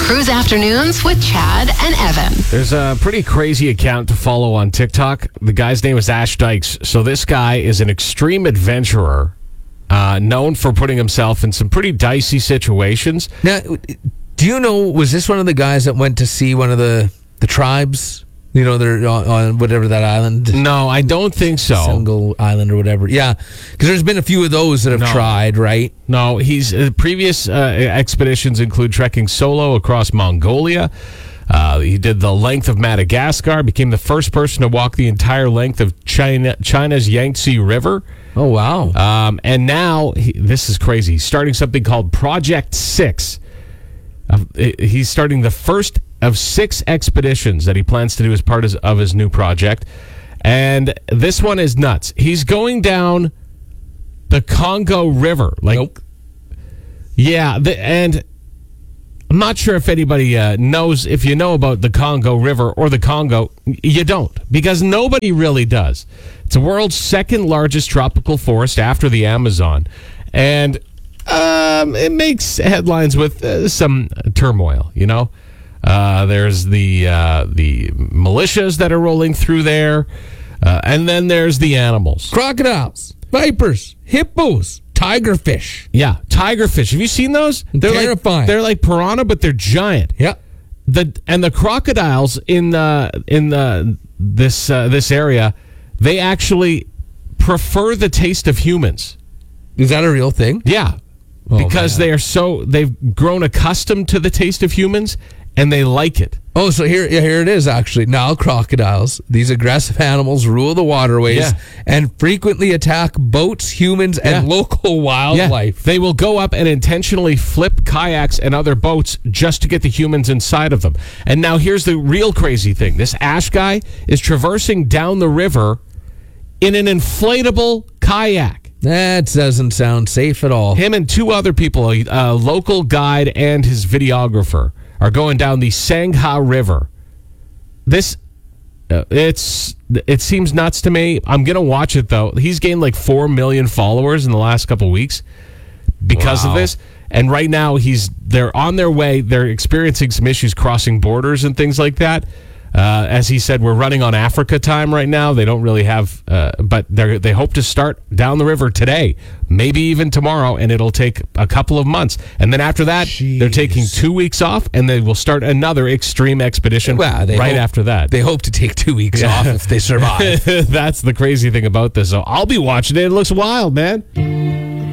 Cruise Afternoons with Chad and Evan. There's a pretty crazy account to follow on TikTok. The guy's name is Ash Dykes. So this guy is an extreme adventurer, known for putting himself in some pretty dicey situations. Now, do you know, was this one of the guys that went to see one of the tribes? You know, they're on whatever that island. No, I don't think so. Single island or whatever. Yeah, because there's been a few of those that have tried, right? No, he's previous expeditions include trekking solo across Mongolia. He did the length of Madagascar, became the first person to walk the entire length of China's Yangtze River. Oh, wow. And now, this is crazy, he's starting something called Project 6. He's starting the first of 6 expeditions that he plans to do as part of his new project. And this one is nuts. He's going down the Congo River. Nope. Yeah, and I'm not sure if anybody knows, if you know about the Congo River or the Congo. You don't, because nobody really does. It's the world's second largest tropical forest after the Amazon. And it makes headlines with some turmoil, you know? There's the militias that are rolling through there, and then there's the animals. Crocodiles, vipers, hippos, tigerfish. Yeah, tigerfish. Have you seen those? They're terrifying. They're like piranha, but they're giant. Yeah. The crocodiles in this area, they actually prefer the taste of humans. Is that a real thing? Yeah. Because they've grown accustomed to the taste of humans, and they like it. Oh, so here it is, actually. Nile crocodiles, these aggressive animals, rule the waterways and frequently attack boats, humans, and local wildlife. Yeah. They will go up and intentionally flip kayaks and other boats just to get the humans inside of them. And now here's the real crazy thing. This Ash guy is traversing down the river in an inflatable kayak. That doesn't sound safe at all. Him and 2 other people, a local guide and his videographer, are going down the Sangha River. It seems nuts to me. I'm going to watch it, though. He's gained like 4 million followers in the last couple of weeks because of this. And right now, they're on their way. They're experiencing some issues crossing borders and things like that. As he said, we're running on Africa time right now. They don't really have, but they hope to start down the river today, maybe even tomorrow, and it'll take a couple of months. And then after that, they're taking 2 weeks off, and they will start another extreme expedition after that. They hope to take 2 weeks off if they survive. That's the crazy thing about this. So I'll be watching it. It looks wild, man.